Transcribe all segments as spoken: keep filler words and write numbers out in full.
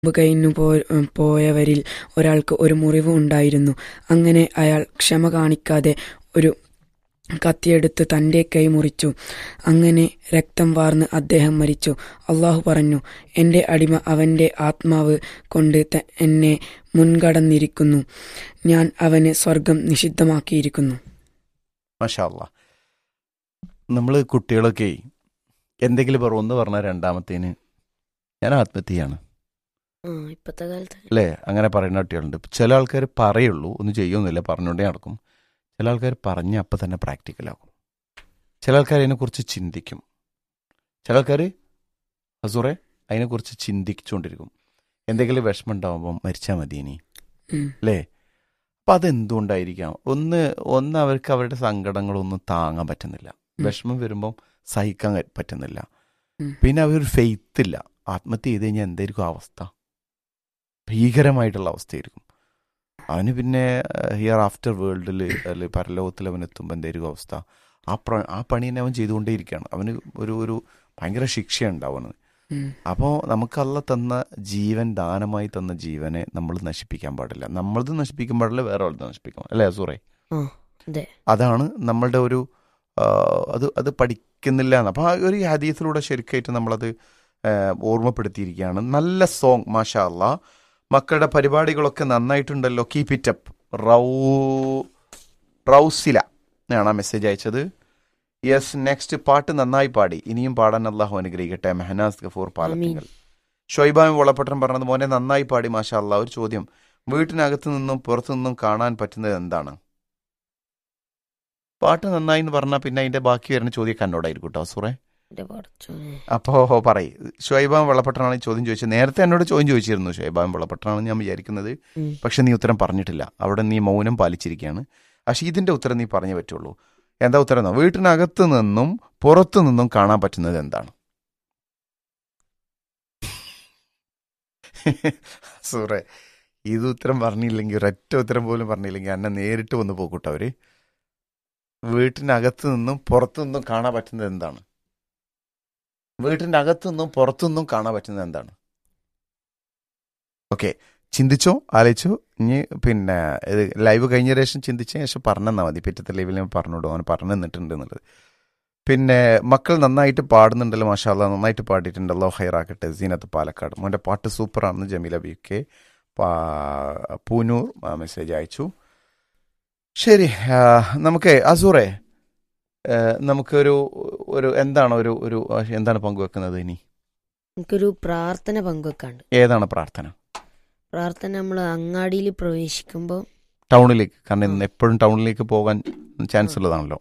മുമ്പ് കഴിഞ്ഞു പോയവരിൽ ഒരാൾക്ക് ഒരു മുറിവ് ഉണ്ടായിരുന്നു. അങ്ങനെ അയാൾ ക്ഷമ കാണിക്കാതെ ഒരു കത്തിയെടുത്ത് തന്റെ കൈ മുറിച്ചു. അങ്ങനെ രക്തം വാർന്ന് അദ്ദേഹം മരിച്ചു. അള്ളാഹു പറഞ്ഞു, എന്റെ അടിമ അവന്റെ ആത്മാവ് കൊണ്ട് എന്നെ മുൻകടന്നിരിക്കുന്നു. ഞാൻ അവന് സ്വർഗം നിഷിദ്ധമാക്കിയിരിക്കുന്നു. മാഷാ അല്ലാഹ്. നമ്മൾ കുട്ടികളൊക്കെ എന്തെങ്കിലും പറ ഒന്ന് പറഞ്ഞാൽ രണ്ടാമത്തേന് ഞാൻ ആത്മഹത്യയാണ് ഇപ്പത്തെ കാലത്ത് അല്ലേ, അങ്ങനെ പറയുന്ന കുട്ടികളുണ്ട്. ചില ആൾക്കാർ പറയുള്ളൂ, ഒന്നും ചെയ്യൊന്നുമില്ല, പറഞ്ഞുകൊണ്ടേ നടക്കും. ചില ആൾക്കാർ പറഞ്ഞ് അപ്പം തന്നെ പ്രാക്ടിക്കലാകും. ചില ആൾക്കാർ അതിനെക്കുറിച്ച് ചിന്തിക്കും. ചില ആൾക്കാർ ഹസൂറെ അതിനെക്കുറിച്ച് ചിന്തിച്ചുകൊണ്ടിരിക്കും. എന്തെങ്കിലും വിഷമം ഉണ്ടാകുമ്പം മരിച്ചാൽ മതി ഇനി, അല്ലേ? അപ്പം അതെന്തുകൊണ്ടായിരിക്കാം? ഒന്ന് ഒന്ന് അവർക്ക് അവരുടെ സങ്കടങ്ങളൊന്നും താങ്ങാൻ പറ്റുന്നില്ല. വിഷമം വരുമ്പം സഹിക്കാൻ പറ്റുന്നില്ല. പിന്നെ അവർ ഫെയ്ത്ത് ഇല്ല. ആത്മഹത്യ ചെയ്ത് കഴിഞ്ഞാൽ എന്തായിരിക്കും അവസ്ഥ? ഭീകരമായിട്ടുള്ള അവസ്ഥയായിരിക്കും. അവന് പിന്നെ ഹിയർ ആഫ്റ്റർ വേൾഡിൽ അല്ലെങ്കിൽ പരലോകത്തിൽ അവൻ എത്തുമ്പോൾ എന്തായിരിക്കും അവസ്ഥ? ആ പ്ര ആ പണി തന്നെ അവൻ ചെയ്തുകൊണ്ടേയിരിക്കുകയാണ്. അവന് ഒരു ഒരു ഭയങ്കര ശിക്ഷയുണ്ടാവുന്നത്. അപ്പോൾ നമുക്ക് അല്ലാഹ് തന്ന ജീവൻ, ദാനമായി തന്ന ജീവനെ നമ്മൾ നശിപ്പിക്കാൻ പാടില്ല. നമ്മളത് നശിപ്പിക്കാൻ പാടില്ല, വേറെ ആളത് നശിപ്പിക്കാം, അല്ലേ അസൂറേ? അതാണ് നമ്മളുടെ ഒരു അത് അത് പഠിക്കുന്നില്ല എന്ന്. അപ്പോൾ ആ ഒരു ഹദീസിലൂടെ ശരിക്കായിട്ട് നമ്മളത് ഓർമ്മപ്പെടുത്തിയിരിക്കുകയാണ്. നല്ല സോങ്, മാഷാ അല്ലാഹ്. മക്കളുടെ പരിപാടികളൊക്കെ നന്നായിട്ടുണ്ടല്ലോ, കീപ് ഇറ്റ് അപ്പ്. റൗ റൗസില ആണ് ആ മെസ്സേജ് അയച്ചത്. യെസ്, നെക്സ്റ്റ് പാട്ട് നന്നായി പാടി, ഇനിയും പാടാൻ അല്ലാഹു അനുഗ്രഹിക്കട്ടെ. മെഹനാസ് ഗഫൂർ പാലത്തിങ്കൽ. ഷൊയ്ബാമി വളപ്പട്ടം പറഞ്ഞത്, മോനെ നന്നായി പാടി മാഷാ അല്ലാഹ്. ഒരു ചോദ്യം, വീട്ടിനകത്ത് നിന്നും പുറത്തു നിന്നും കാണാൻ പറ്റുന്നത് എന്താണ്? പാട്ട് നന്നായി എന്ന് പറഞ്ഞാൽ പിന്നെ അതിന്റെ ബാക്കി വരുന്ന ചോദ്യം കന്നോടായിരിക്കും കേട്ടോ സുറേ. അപ്പോ പറയും. ഷുഹൈബാം വെള്ളപ്പട്ടനാണ് ഈ ചോദ്യം ചോദിച്ചത്. നേരത്തെ എന്നോട് ചോദ്യം ചോദിച്ചിരുന്നു, ഷുഹൈബാം വെള്ളപ്പട്ടനാണെന്ന് ഞാൻ വിചാരിക്കുന്നത്. പക്ഷെ നീ ഉത്തരം പറഞ്ഞിട്ടില്ല. അവിടെ നീ മൗനം പാലിച്ചിരിക്കുകയാണ്. പക്ഷെ ഇതിന്റെ ഉത്തരം നീ പറഞ്ഞേ പറ്റുള്ളൂ. എന്താ ഉത്തരം? വീട്ടിനകത്ത് നിന്നും പുറത്തു നിന്നും കാണാൻ പറ്റുന്നത് എന്താണ്? സൂറേ, ഇത് ഉത്തരം പറഞ്ഞില്ലെങ്കിൽ, ഒരൊറ്റ ഉത്തരം പോലും പറഞ്ഞില്ലെങ്കിൽ എന്നെ നേരിട്ട് വന്ന് പോകൂട്ടോ അവര്. വീട്ടിനകത്ത് നിന്നും പുറത്തു നിന്നും കാണാൻ പറ്റുന്നത് എന്താണ്? വീട്ടിൻ്റെ അകത്തു നിന്നും പുറത്തു നിന്നും കാണാൻ പറ്റുന്നത് എന്താണ്? ഓക്കെ, ചിന്തിച്ചോ, ആലോചിച്ചോ. ഇനി പിന്നെ ഇത് ലൈവ് കഴിഞ്ഞ ശേഷം ചിന്തിച്ച ശേഷം പറഞ്ഞെന്നാൽ മതി. പിറ്റത്തെ ലൈവിൽ ഞാൻ പറഞ്ഞോളൂ, അവൻ പറഞ്ഞു തന്നിട്ടുണ്ട് എന്നുള്ളത്. പിന്നെ മക്കൾ നന്നായിട്ട് പാടുന്നുണ്ടല്ലോ, മാഷാ അല്ലാഹ്, നന്നായിട്ട് പാടിയിട്ടുണ്ടല്ലോ, ഹൈറാക്കട്ടെ. സീനത്ത് പാലക്കാട്, മോൻ്റെ പാട്ട് സൂപ്പറാണെന്ന് Jameela B K Poonoor message അയച്ചു. ശരി, നമുക്ക് അസൂറേ നമുക്കൊരു ഒരു എന്താണ് ഒരു ഒരു എന്താണ് പങ്കുവെക്കുന്നത്? ഇനി നമുക്കൊരു പ്രാർത്ഥന പങ്കുവെക്കാണ്ട്. ഏതാണ് പ്രാർത്ഥന? പ്രാർത്ഥന നമ്മൾ അങ്ങാടിയിൽ പ്രവേശിക്കുമ്പോൾ, ടൗണിലേക്ക്, കാരണം ഇന്ന് എപ്പോഴും ടൗണിലേക്ക് പോകാൻ ചാൻസ് ഉള്ളതാണല്ലോ.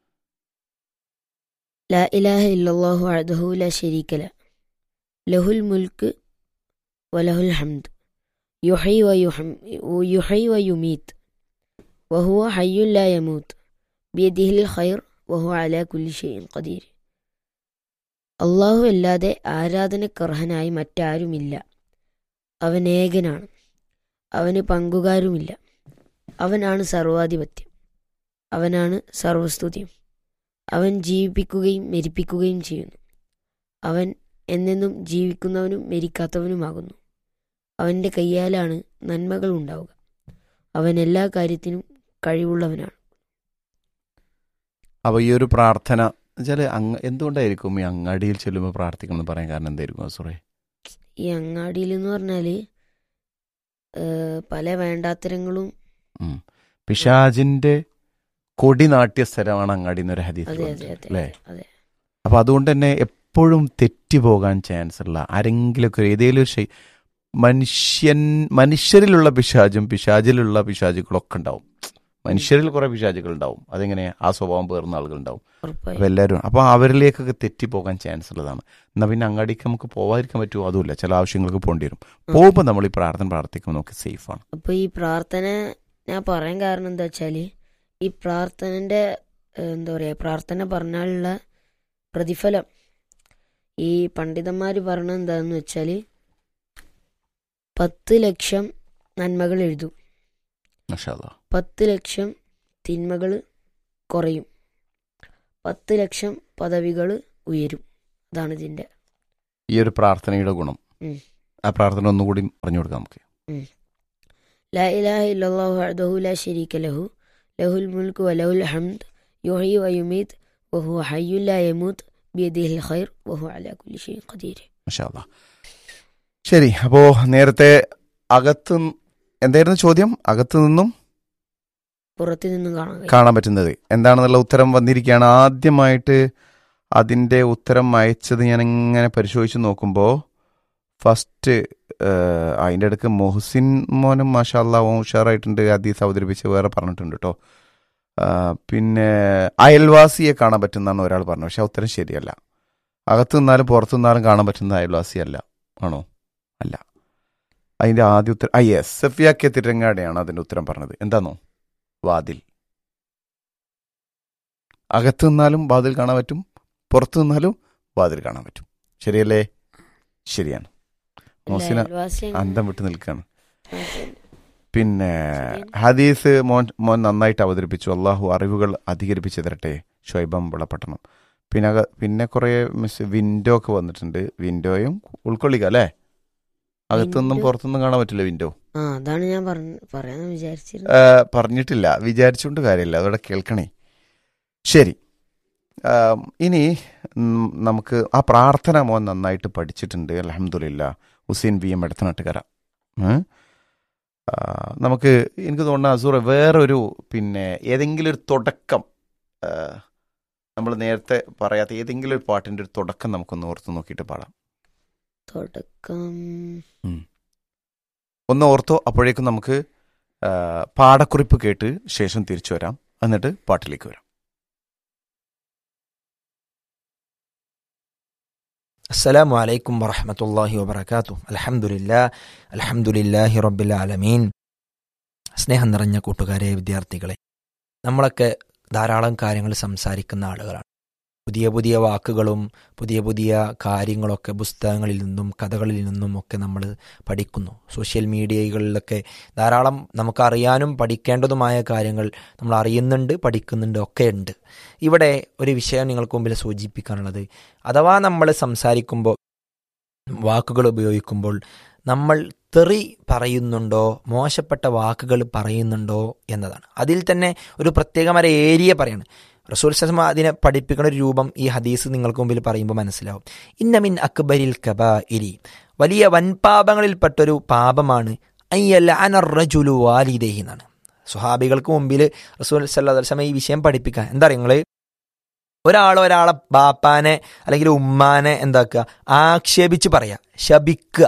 ലാ ഇലാഹ ഇല്ലല്ലാഹു വഹ്ദഹു ലാ ശരീക ലഹു ലഹുൽ മുൽക്ക് വലഹുൽ ഹംദ് യുഹ്യി വയുഹ്യി വയുമീത്ത് വഹുവ ഹയ്യുൻ ലാ യമൂത്ത് ബിയദിഹിൽ ഖൈർ വഹുവ അലാ കുല്ലി ഷൈഇൻ ഖദീർ. അല്ലാഹു അല്ലാതെ ആരാധനക്കർഹനായി മറ്റാരുമില്ല. അവൻ ഏകനാണ്, അവന് പങ്കുകാരുമില്ല. അവനാണ് സർവാധിപത്യം, അവനാണ് സർവസ്തുതിയും. അവൻ ജീവിപ്പിക്കുകയും മരിപ്പിക്കുകയും ചെയ്യുന്നു. അവൻ എന്നെന്നും ജീവിക്കുന്നവനും മരിക്കാത്തവനുമാകുന്നു. അവൻ്റെ കയ്യാലാണ് നന്മകൾ ഉണ്ടാവുക. അവൻ എല്ലാ കാര്യത്തിനും കഴിവുള്ളവനാണ്. അപ്പോൾ ഈ ഒരു പ്രാർത്ഥന വെച്ചാൽ അങ്ങ് എന്തുകൊണ്ടായിരിക്കും ഈ അങ്ങാടിയിൽ ചെല്ലുമ്പോൾ പ്രാർത്ഥിക്കണം എന്ന് പറയാൻ കാരണം എന്തായിരിക്കും അസുറേ? ഈ അങ്ങാടിയിൽ എന്ന് പറഞ്ഞാൽ പല വേണ്ടാത്തരങ്ങളും, പിശാചിന്റെ കൊടി നാട്യ സ്ഥലമാണ് അങ്ങാടി എന്നൊരു ഹദീസ് അല്ലേ? അപ്പൊ അതുകൊണ്ട് തന്നെ എപ്പോഴും തെറ്റിപ്പോകാൻ ചാൻസ് ഉള്ള ആരെങ്കിലുമൊക്കെ ഏതെങ്കിലും ഒരു മനുഷ്യൻ മനുഷ്യരിലുള്ള പിശാചും പിശാചിലുള്ള പിശാചുകളൊക്കെ ഉണ്ടാവും. മനുഷ്യരിൽ കുറെ പിശാചുകൾ ഉണ്ടാവും. അതെങ്ങനെ? ആ സ്വഭാവം പേർന്ന ആളുകൾ ഉണ്ടാവും. അപ്പൊ എല്ലാവരും അപ്പൊ അവരിലേക്കൊക്കെ തെറ്റിപ്പോകാൻ ചാൻസ് ഉള്ളതാണ്. എന്നാൽ പിന്നെ അങ്ങാടിക്ക് നമുക്ക് പോവാതിരിക്കാൻ പറ്റുമോ? അതുമില്ല, ചില ആവശ്യങ്ങൾക്ക് പോകേണ്ടി വരും. പോകുമ്പോൾ നമ്മൾ ഈ പ്രാർത്ഥന പ്രാർത്ഥിക്കുമ്പോൾ നമുക്ക് സേഫാണ്. അപ്പൊ ഈ പ്രാർത്ഥന ഞാൻ പറയാൻ കാരണം എന്താ വെച്ചാല്, ഈ പ്രാർത്ഥനന്റെ എന്താ പറയാ, പ്രാർത്ഥന പറഞ്ഞാലുള്ള പ്രതിഫലം ഈ പണ്ഡിതന്മാർ പറഞ്ഞത് എന്താന്ന് വെച്ചാല്, പത്ത് ലക്ഷം നന്മകൾ എഴുതും, പത്ത് ലക്ഷം തിന്മകൾ കുറയും, പത്ത് ലക്ഷം പദവികൾ ഉയരും. അതാണ് ഇതിന്റെ ഈ ഒരു പ്രാർത്ഥനയുടെ ഗുണം. ആ പ്രാർത്ഥന ഒന്നുകൂടി പറഞ്ഞു കൊടുക്കാം നമുക്ക്. ലാ ഇലാഹ ഇല്ലല്ലാഹു വഹ്ദഹു ലാ ശരീക ലഹു ലഹുൽ മുൽക്കു വലഹുൽ ഹംദ് യുഹ്യി വയുമീത് വഹുവ ഹയ്യുൻ ലാ യമൂത്ത് ബിയദിഹിൽ ഖൈർ വഹുവ അലാ കുല്ലി ഷൈഇൻ ഖദീർ. മാഷാ അല്ലാഹ്. ശരി, അപ്പോ നേരത്തെ അകത്ത് എന്തായിരുന്നു ചോദ്യം? അകത്തു നിന്നും പുറത്തു നിന്നും കാണാൻ കഴിയും. കാണാൻ പറ്റുന്നത് എന്താണെന്നുള്ള ഉത്തരം വന്നിരിക്കുകയാണ്. ആദ്യമായിട്ട് അതിൻ്റെ ഉത്തരം അയച്ചത് ഞാൻ ഇങ്ങനെ പരിശോധിച്ച് നോക്കുമ്പോൾ ഫസ്റ്റ് അതിൻ്റെ അടുക്ക് മൊഹസിൻ മോനും മാഷാ അല്ലാഹ് ഉഷാറായിട്ടുണ്ട്, ഹദീസ് അവതരിപ്പിച്ച് വേറെ പറഞ്ഞിട്ടുണ്ട് കേട്ടോ. പിന്നെ അയൽവാസിയെ കാണാൻ പറ്റുന്നതാണ് ഒരാൾ പറഞ്ഞു, പക്ഷെ ഉത്തരം ശരിയല്ല. അകത്തു നിന്നാലും പുറത്തു നിന്നാലും കാണാൻ പറ്റുന്ന അയൽവാസിയല്ല, ആണോ? അല്ല. അതിൻ്റെ ആദ്യ ഉത്തരം ആ യെസ് സഫിയ കെ തിരങ്ങാടിയാണ് അതിൻ്റെ ഉത്തരം പറഞ്ഞത്. എന്താണോ? വാതിൽ. അകത്തു നിന്നാലും വാതിൽ കാണാൻ പറ്റും, പുറത്തു നിന്നാലും വാതിൽ കാണാൻ പറ്റും. ശരിയല്ലേ? ശരിയാണ്. മോസിന അന്തം വിട്ട് നിൽക്കുകയാണ്. പിന്നെ ഹദീസ് മോൻ മോൻ നന്നായിട്ട് അവതരിപ്പിച്ചു. അള്ളാഹു അറിവുകൾ അധികരിപ്പിച്ച് തരട്ടെ. ഷൊയ്ബം വിളപ്പട്ടണം. പിന്നെ പിന്നെ കുറേ മിസ് വിൻഡോ ഒക്കെ വന്നിട്ടുണ്ട്. വിൻഡോയും ഉൾക്കൊള്ളിക്കുക അല്ലേ? അകത്തുനിന്നും പുറത്തുനിന്നും കാണാൻ പറ്റില്ല വിൻഡോ. അതാണ് ഞാൻ പറയാന്ന് വിചാരിച്ചിരുന്നു. പറഞ്ഞിട്ടില്ല, വിചാരിച്ചുകൊണ്ട് കാര്യമില്ല, അതോടെ കേൾക്കണേ. ശരി, ഇനി നമുക്ക് ആ പ്രാർത്ഥന മോൻ നന്നായിട്ട് പഠിച്ചിട്ടുണ്ട്, അൽഹംദുലില്ലാ. Hussain V M Edathanattukara. നമുക്ക് എനിക്ക് തോന്നുന്ന അസൂറ വേറൊരു പിന്നെ ഏതെങ്കിലും ഒരു തുടക്കം, നമ്മൾ നേരത്തെ പറയാത്ത ഏതെങ്കിലും ഒരു പാട്ടിൻ്റെ ഒരു തുടക്കം നമുക്കൊന്ന് ഓർത്ത് നോക്കിയിട്ട് പാടാം. തുടക്കം ഒന്ന് ഓർത്തോ. അപ്പോഴേക്കും നമുക്ക് പാടക്കുറിപ്പ് കേട്ട് ശേഷം തിരിച്ചു വരാം, എന്നിട്ട് പാട്ടിലേക്ക് വരാം. അസ്സലാമു അലൈക്കും വറഹ്മത്തുള്ളാഹി വബറകാതുഹു. അൽഹംദുലില്ലാഹ് അൽഹംദുലില്ലാഹി റബ്ബിൽ ആലമീൻ. സ്നേഹം നിറഞ്ഞ കൂട്ടുകാരെ, വിദ്യാർത്ഥികളെ, നമ്മളൊക്കെ ധാരാളം കാര്യങ്ങൾ സംസാരിക്കുന്ന ആളുകളാണ്. പുതിയ പുതിയ വാക്കുകളും പുതിയ പുതിയ കാര്യങ്ങളൊക്കെ പുസ്തകങ്ങളിൽ നിന്നും കഥകളിൽ നിന്നും ഒക്കെ നമ്മൾ പഠിക്കുന്നു. സോഷ്യൽ മീഡിയകളിലൊക്കെ ധാരാളം നമുക്കറിയാനും പഠിക്കേണ്ടതുമായ കാര്യങ്ങൾ നമ്മൾ അറിയുന്നുണ്ട്, പഠിക്കുന്നുണ്ട്, ഒക്കെ ഉണ്ട്. ഇവിടെ ഒരു വിഷയം നിങ്ങൾക്ക് മുമ്പിൽ സൂചിപ്പിക്കാനുള്ളത്, അഥവാ നമ്മൾ സംസാരിക്കുമ്പോൾ വാക്കുകൾ ഉപയോഗിക്കുമ്പോൾ നമ്മൾ തെറി പറയുന്നുണ്ടോ, മോശപ്പെട്ട വാക്കുകൾ പറയുന്നുണ്ടോ എന്നതാണ്. അതിൽ തന്നെ ഒരു പ്രത്യേകമായ ഏരിയ പറയാണ് റസൂൽ സല്ലല്ലാഹു അലൈഹി വസല്ലം. അതിനെ പഠിപ്പിക്കുന്ന ഒരു രൂപം ഈ ഹദീസ് നിങ്ങൾക്ക് മുമ്പിൽ പറയുമ്പോൾ മനസ്സിലാവും. ഇന്ന മിൻ അക്ബരിൽ കബാഇരി, വലിയ വൻപാപങ്ങളിൽപ്പെട്ടൊരു പാപമാണ് അയ്യലഅന റജുലു വാലിദൈഹി എന്നാണ്. സ്വഹാബികൾക്ക് മുമ്പിൽ റസൂൽ സല്ലല്ലാഹു അലൈഹി വസല്ലം ഈ വിഷയം പഠിപ്പിക്കുക. എന്താ പറയുക, നിങ്ങൾ ഒരാൾ ഒരാളെ ബാപ്പാനെ അല്ലെങ്കിൽ ഉമ്മാനെ എന്താക്കുക, ആക്ഷേപിച്ച് പറയുക, ശപിക്കുക,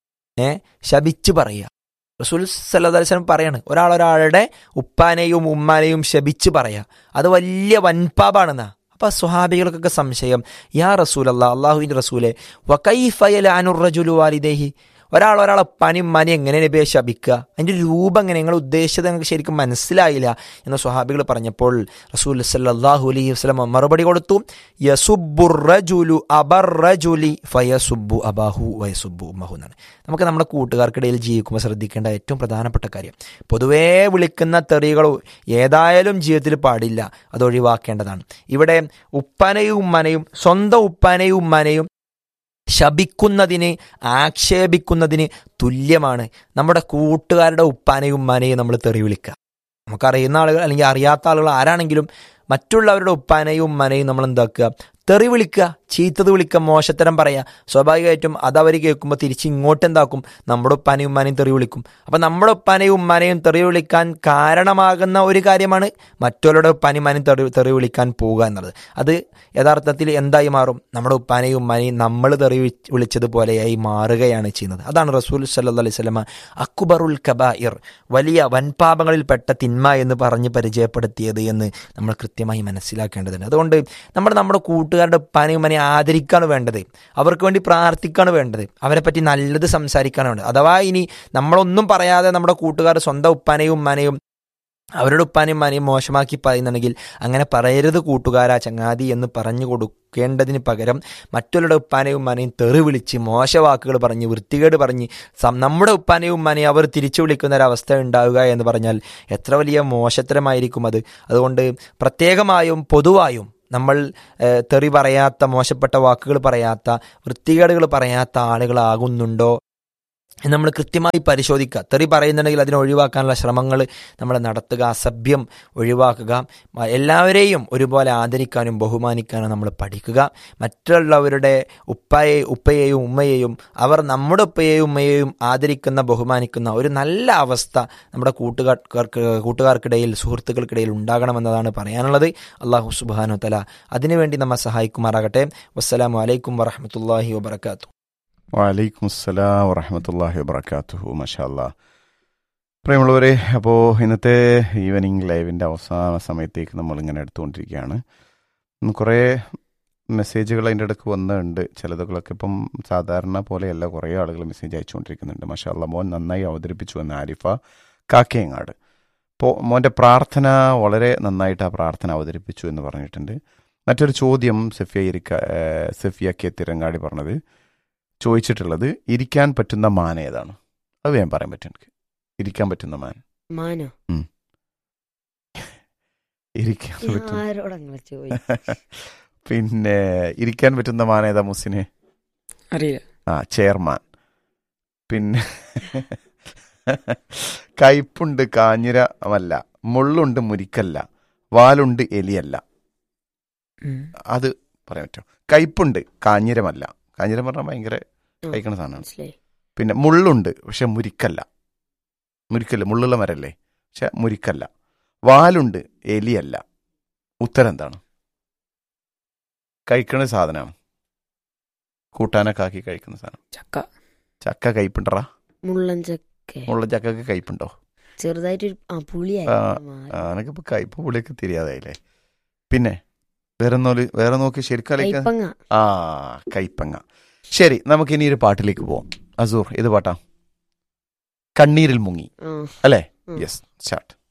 ഏ ശപിച്ച് പറയുക. റസൂൽ സല്ലല്ലാഹു അലൈഹി വസല്ലം പറയാണ്, ഒരാൾ ഒരാളുടെ ഉപ്പാനെയും ഉമ്മാനെയും ശപിച്ച് പറയുക, അത് വലിയ വൻപാപാണെന്നാ. അപ്പൊ സ്വഹാബികൾക്കൊക്കെ സംശയം, യാ റസൂലല്ലാഹ്, അല്ലാഹുവിന്റെ റസൂലെ, വകൈഫ യലഅനു റജുലു വാലിദൈഹി, ഒരാൾ ഒരാളെ ഉപ്പാനെയും ഉമ്മാനെയും എങ്ങനെ നബിയെ ശപിക്കുക, അതിൻ്റെ രൂപം എങ്ങനെ, നിങ്ങൾ ഉദ്ദേശിച്ചത് ഞങ്ങൾക്ക് ശരിക്കും മനസ്സിലായില്ല എന്ന് സ്വഹാബികൾ പറഞ്ഞപ്പോൾ റസൂൽ സല്ലല്ലാഹു അലൈഹി വസല്ലം മറുപടി കൊടുത്തു, യസുബ്ബുർ റജുലു അബർ റജുലി ഫയസുബ്ബു അബാഹു വയസുബ്ബു ഉമ്മഹു എന്നാണ്. നമുക്ക് നമ്മുടെ കൂട്ടുകാർക്കിടയിൽ ജീവിക്കുമ്പോൾ ശ്രദ്ധിക്കേണ്ട ഏറ്റവും പ്രധാനപ്പെട്ട കാര്യം, പൊതുവേ വിളിക്കുന്ന തെറികൾ ഏതായാലും ജീവിതത്തിൽ പാടില്ല, അത് ഒഴിവാക്കേണ്ടതാണ്. ഇവിടെ ഉപ്പാനെയും ഉമ്മാനെയും, സ്വന്തം ഉപ്പാനെയും ഉമ്മാനെയും ശപിക്കുന്നതിന്, ആക്ഷേപിക്കുന്നതിന് തുല്യമാണ് നമ്മുടെ കൂട്ടുകാരുടെ ഉപ്പാനെയും ഉമ്മാനെയും നമ്മൾ തെറി വിളിക്കുക. നമുക്കറിയുന്ന ആളുകൾ അല്ലെങ്കിൽ അറിയാത്ത ആളുകൾ ആരാണെങ്കിലും മറ്റുള്ളവരുടെ ഉപ്പാനെയും ഉമ്മാനെയും നമ്മൾ എന്താക്കുക, തെറി വിളിക്കുക, ചീത്തത് വിളിക്കുക, മോശത്തരം പറയുക. സ്വാഭാവികമായിട്ടും അതവർ കേൾക്കുമ്പോൾ തിരിച്ച് ഇങ്ങോട്ട് എന്താക്കും, നമ്മുടെ ഉപ്പാനെയും ഉമ്മാനെയും തെറി വിളിക്കും. അപ്പം നമ്മുടെ ഉപ്പാനെയും ഉമ്മാനെയും തെറി വിളിക്കാൻ കാരണമാകുന്ന ഒരു കാര്യമാണ് മറ്റുള്ളവരുടെ ഉപ്പാനെയും ഉമ്മാനെയും തെറി തെറി വിളിക്കാൻ പോവുക എന്നുള്ളത്. അത് യഥാർത്ഥത്തിൽ എന്തായി മാറും, നമ്മുടെ ഉപ്പാനെയും ഉമ്മാനെയും നമ്മൾ തെറി വിളിച്ചതുപോലെയായി മാറുകയാണ് ചെയ്യുന്നത്. അതാണ് റസൂൽ സല്ലല്ലാഹു അലൈഹി വസല്ലം അക്ബറുൽ കബായിർ, വലിയ വൻപാപങ്ങളിൽപ്പെട്ട തിന്മ എന്ന് പറഞ്ഞ് പരിചയപ്പെടുത്തിയത് എന്ന് നമ്മൾ കൃത്യമായി മനസ്സിലാക്കേണ്ടതുണ്ട്. അതുകൊണ്ട് നമ്മൾ നമ്മുടെ കൂട്ടുകാരുടെ ഉപ്പാനെയും ഉമ്മാനെയും ആദരിക്കാണ് വേണ്ടത്, അവർക്ക് വേണ്ടി പ്രാർത്ഥിക്കാണ് വേണ്ടത്, അവരെ പറ്റി നല്ലത് സംസാരിക്കാണ് വേണ്ടത്. അഥവാ ഇനി നമ്മളൊന്നും പറയാതെ നമ്മുടെ കൂട്ടുകാർ സ്വന്തം ഉപ്പാനെയും ഉമ്മാനെയും അവരുടെ ഉപ്പാനെയും ഉമ്മാനെയും മോശമാക്കി പറയുന്നുണ്ടെങ്കിൽ അങ്ങനെ പറയരുത് കൂട്ടുകാരാ, ചങ്ങാതി എന്ന് പറഞ്ഞു കൊടുക്കേണ്ടതിന് പകരം മറ്റുള്ളവരുടെ ഉപ്പാനെയും ഉമ്മാനെയും തെറി വിളിച്ച് മോശവാക്കുകൾ പറഞ്ഞ് വൃത്തികേട് പറഞ്ഞ് നമ്മുടെ ഉപ്പാനെയും ഉമ്മാനെയും അവർ തിരിച്ചു വിളിക്കുന്ന ഒരവസ്ഥ ഉണ്ടാവുക എന്ന് പറഞ്ഞാൽ എത്ര വലിയ മോശത്തരമായിരിക്കും അത്. അതുകൊണ്ട് പ്രത്യേകമായും പൊതുവായും നമ്മൾ തെറി പറയാത്ത, മോശപ്പെട്ട വാക്കുകൾ പറയാത്ത, വൃത്തികേടുകൾ പറയാത്ത ആളുകളാകുന്നുണ്ടോ നമ്മൾ കൃത്യമായി പരിശോധിക്കുക. തെറി പറയുന്നുണ്ടെങ്കിൽ അതിനെ ഒഴിവാക്കാനുള്ള ശ്രമങ്ങൾ നമ്മൾ നടത്തുക, അസഭ്യം ഒഴിവാക്കുക, എല്ലാവരെയും ഒരുപോലെ ആദരിക്കാനും ബഹുമാനിക്കാനും നമ്മൾ പഠിക്കുക. മറ്റുള്ളവരുടെ ഉപ്പയെ ഉപ്പയെയും ഉമ്മയെയും അവർ നമ്മുടെ ഉപ്പയെയും ഉമ്മയെയും ആദരിക്കുന്ന ബഹുമാനിക്കുന്ന ഒരു നല്ല അവസ്ഥ നമ്മുടെ കൂട്ടുകാർക്ക് കൂട്ടുകാർക്കിടയിൽ സുഹൃത്തുക്കൾക്കിടയിൽ ഉണ്ടാകണമെന്നതാണ് പറയാനുള്ളത്. അള്ളാഹു സുബ്ഹാനഹു വ തആല അതിനുവേണ്ടി നമ്മെ സഹായിക്കുമാറാകട്ടെ. വസ്സലാമു അലൈക്കും വറഹ്മത്തുള്ളാഹി വബറകാതുഹു. വലൈക്കും അസ്സലാം വറഹ്മത്തുള്ളാഹി വബറകാതുഹു. മാഷാ അല്ലാ. പ്രിയമുള്ളവരെ, അപ്പോൾ ഇന്നത്തെ ഈവനിങ് ലൈവിൻ്റെ അവസാന സമയത്തേക്ക് നമ്മളിങ്ങനെ എടുത്തുകൊണ്ടിരിക്കുകയാണ്. കുറേ മെസ്സേജുകൾ അതിൻ്റെ ഇടയ്ക്ക് വന്നിട്ടുണ്ട്. ചിലതുകളൊക്കെ ഇപ്പം സാധാരണ പോലെയല്ല, കുറേ ആളുകൾ മെസ്സേജ് അയച്ചുകൊണ്ടിരിക്കുന്നുണ്ട്. മാഷാ അല്ലാ, മോൻ നന്നായി അവതരിപ്പിച്ചു എന്ന് ആരിഫ കാക്കയങ്ങാട്. അപ്പോൾ മോൻ്റെ പ്രാർത്ഥന വളരെ നന്നായിട്ട് ആ പ്രാർത്ഥന അവതരിപ്പിച്ചു എന്ന് പറഞ്ഞിട്ടുണ്ട്. മറ്റൊരു ചോദ്യം സഫിയ ഇരിക്ക സഫിയ കെ തിരങ്ങാടി പറഞ്ഞത് ചോദിച്ചിട്ടുള്ളത്, ഇരിക്കാൻ പറ്റുന്ന മാൻ ഏതാണ്? അത് വേഗം പറയാൻ പറ്റും എനിക്ക്. ഇരിക്കാൻ പറ്റുന്ന മാൻ മാനോ? ഇരിക്കാൻ പറ്റും. ആരോടങ്ങനെ ചോദിച്ചു? പിന്നെ ഇരിക്കാൻ പറ്റുന്ന മാൻ ഏതാ മുസിനെ? അറിയില്ല. ആ, ചെയർമാൻ. പിന്നെ കയ്പുണ്ട് കാഞ്ഞിരമല്ല, മുള്ളുണ്ട് മുരിക്കല്ല, വാലുണ്ട് എലിയല്ല. അത് പറയാൻ പറ്റുമോ? കയ്പുണ്ട് കാഞ്ഞിരമല്ല, കാഞ്ഞിരം പറഞ്ഞാൽ ഭയങ്കര കഴിക്കണ സാധനമാണ്. പിന്നെ മുള്ളുണ്ട് പക്ഷെ മുരിക്കല്ല, മുരിക്കല്ല മുള്ളുള്ള മരല്ലേ പക്ഷെ മുരിക്കല്ല. വാലുണ്ട് എലിയല്ല. ഉത്തരം എന്താണ്? കഴിക്കണ സാധനമാണ്, കൂട്ടാനൊക്കെ ആക്കി കഴിക്കുന്ന സാധനം. ചക്ക. ചക്ക കയ്പുണ്ടറാ? മുള്ളൻ ചക്ക. മുള്ള ചക്കൊക്കെ കയ്പുണ്ടോ? ചെറുതായിട്ട് എനിക്കിപ്പോ കയ്പ് പുളിയൊക്കെ തിരിയാതായില്ലേ. പിന്നെ വേറെ നോല് വേറെ നോക്കി ശരിക്കും ആ കൈപ്പങ്ങ. ശരി, നമുക്കിനി ഒരു പാട്ടിലേക്ക് പോവാം. അസൂർ, ഇത് പാട്ടാ? കണ്ണീരിൽ മുങ്ങി അല്ലേ? Yes, start.